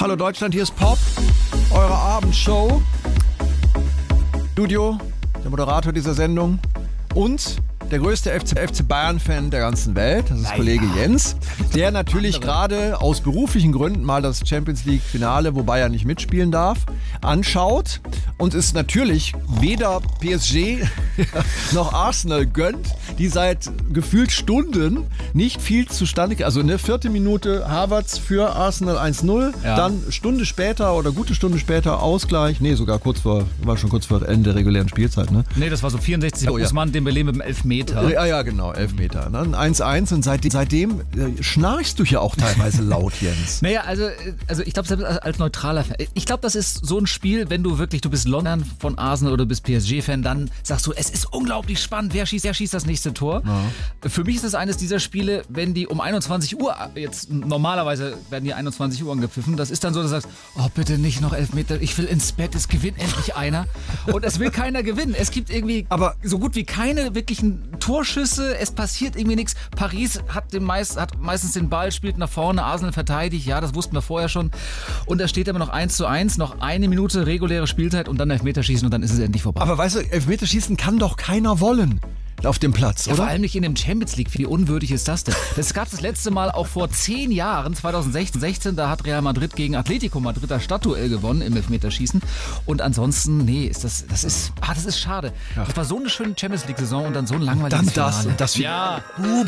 Hallo Deutschland, hier ist Pop, eure Abendshow. Studio, der Moderator dieser Sendung und der größte FC Bayern-Fan der ganzen Welt, das ist Kollege Jens, der natürlich gerade aus beruflichen Gründen mal das Champions League-Finale, wo Bayern nicht mitspielen darf, anschaut und es natürlich weder PSG noch Arsenal gönnt, die seit gefühlt Stunden nicht viel zustande kriegen. Also in der 4. Minute Havertz für Arsenal 1-0, dann Stunde später oder gute Stunde später Ausgleich, war schon kurz vor Ende der regulären Spielzeit, ne? Nee, das war so 64. Usman Dembélé mit dem Elfmeter. Ja, genau, Elfmeter. Dann 1-1 und seitdem schnarchst du ja auch teilweise laut, Jens. Naja, also ich glaube, selbst als neutraler Fan, ich glaube, das ist so ein Spiel, wenn du bist London von Arsenal oder du bist PSG-Fan, dann sagst du, es ist unglaublich spannend, wer schießt das nächste Tor. Ja. Für mich ist es eines dieser Spiele, wenn die um 21 Uhr, jetzt normalerweise werden die 21 Uhr angepfiffen, das ist dann so, dass du sagst, oh bitte nicht noch Elfmeter, ich will ins Bett, es gewinnt endlich einer. Und es will keiner gewinnen. Es gibt irgendwie so gut wie keine wirklichen Torschüsse, es passiert irgendwie nichts. Paris hat meistens den Ball, spielt nach vorne, Arsenal verteidigt, ja, das wussten wir vorher schon. Und da steht aber noch 1:1, noch 1 Minute reguläre Spielzeit und dann Elfmeterschießen und dann ist es endlich vorbei. Aber weißt du, Elfmeterschießen kann doch keiner wollen auf dem Platz, oder? Vor allem nicht in dem Champions League. Wie unwürdig ist das denn? Das gab es das letzte Mal auch vor 10 Jahren, 2016, da hat Real Madrid gegen Atletico Madrid das Stadtduell gewonnen im Elfmeterschießen. Und ansonsten, nee, das ist schade. Ja. Das war so eine schöne Champions League-Saison und dann so ein langweiliges Finale. Das